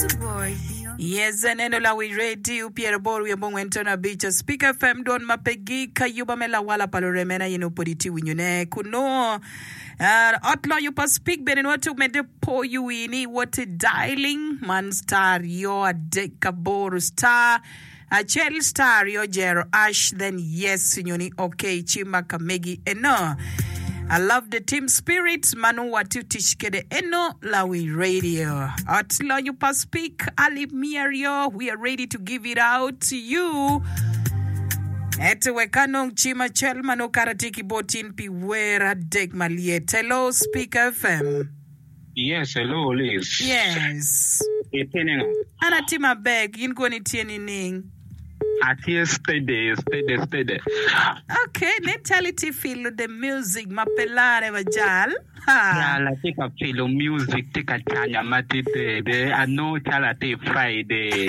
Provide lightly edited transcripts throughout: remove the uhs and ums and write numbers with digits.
Yes, neno la we radio Pierre Boru ya bongo entona bicha Speaker FM don mapegi kayuba mela wala paloremena yino poditi winyune kuno Otlo you pa speak benen watu mede po you ini watu dialing man star yo adeka boru star a Cherry star yo Jero Ash then yes nyoni okay chima kamegi eno. I love the team spirit. Manu watu tishkede eno lawi radio. Atla you pa speak Ali Miario. We are ready to give it out to you. Etewe kanong chima chel manu karatiki botin pi wera deg maliet. Hello, Speaker FM. Yes, hello, Liz. Yes. Ana tima beg in go ni tieni ning. Atie steady. Okay, mentality feel the music mapelare vajal. Ha. La tika feel music tika chanya matite. I know chala te Friday.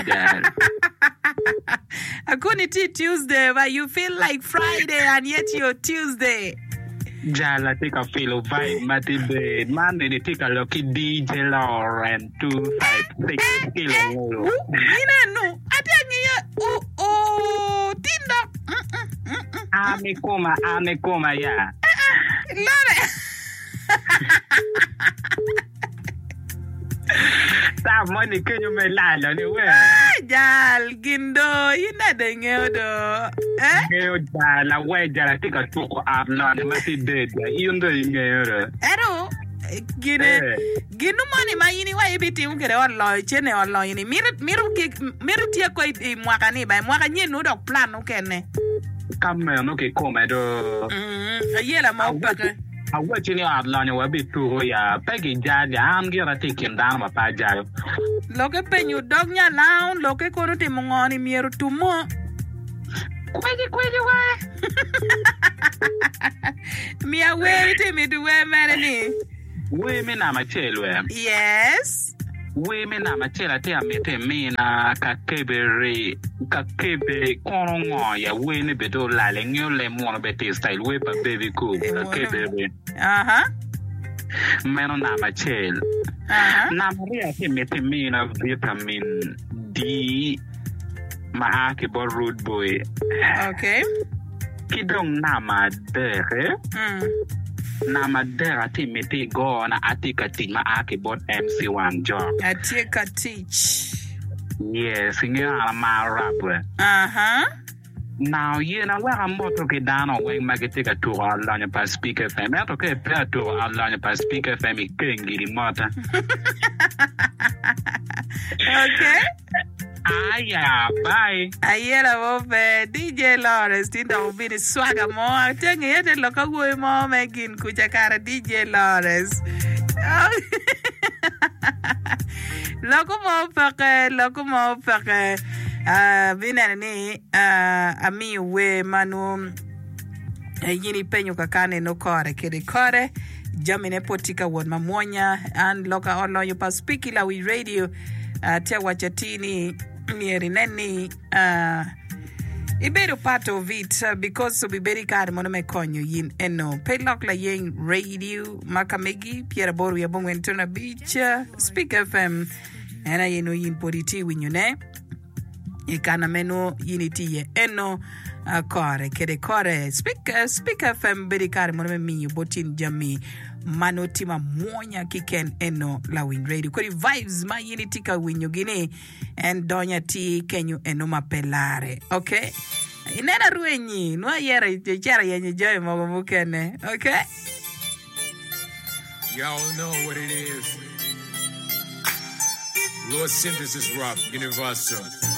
Akuni ti Tuesday, but you feel like Friday and yet you're Tuesday. Jala take a feel of vibe, Matty man, they take a lucky DJ Lauren 256 kilo. No, I think Tinda. Ame coma, yeah. That money can you make land anywhere? Jal Gindo, you know the nyodo. La way jala take a talk up now, Matty dead. You know, Ero. Ginu money ma yini wa ibiti mkere wallo chene wallo yini miru tia ko mwaka ni ba mwaka nyenu dok plan ukene kamera no ke koma do yela ma upaka awa chini adlani wa bitu ya pegi jaja am gira tikin dan ma pa jayo loke penyu dog nya laun loke kono te mongoni miru tumo kweji wa Mia we te mi duwe mere ni Women are my children. Yes. Women are my children. They are meeting me na kakebe kono ya wini bedo laling you le mwana beti style we pa baby cool kakebe. Meno na my child. Na Maria te meeting me na vitamin D maaki bo rude boy. Okay. Kidong na madere. Namadera ti meti go na atika teach ma aki bot MC1 job. Atika teach. Yes, ngira ma rap. Now you know where I'm moto ke dano when magitika to online pa Speaker FM. I to ke pa to online pa Speaker FM kengi mota. Okay. Yeah, bye. Ayela wope DJ Lawrence tinda ubini swaga mo tenge yete loka gwe mo megin kuchakara DJ Lawrence. Loko mo pake bina ni ami we manu yini penyo kakane no kore jamine potika won mamonya and loka online you pa speak la we radio tia wachatini nieri neni ibedo part of it because so biberi kar mono me konyo yin eno pelok la yin radio makamegi Pierre Boru ya bongo entona beach Speak FM ena yino yin poditi winyune ikana meno yiniti ye eno kore Speak FM beri kar mono me minyu botin jami manotima monya kiken eno la win radio kuri vibes ma yini tika winyo gine and donya ti kenyu eno mapelare okay inena ruenyi no yera chara yenye joy mogo mukene okay y'all know what it is. Lord Synthesis Rock Universal.